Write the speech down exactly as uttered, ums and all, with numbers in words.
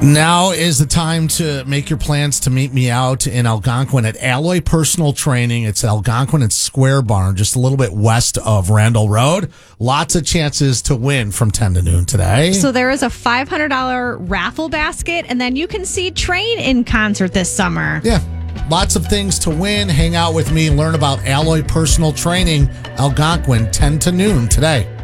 Now is the time to make your plans to meet me out in Algonquin at Alloy Personal Training. It's Algonquin and Square Barn, just a little bit west of Randall Road. Lots of chances to win from ten to noon today. So there is a five hundred dollars raffle basket, and then you can see Train in concert this summer. Yeah, lots of things to win. Hang out with me, learn about Alloy Personal Training, Algonquin, ten to noon today.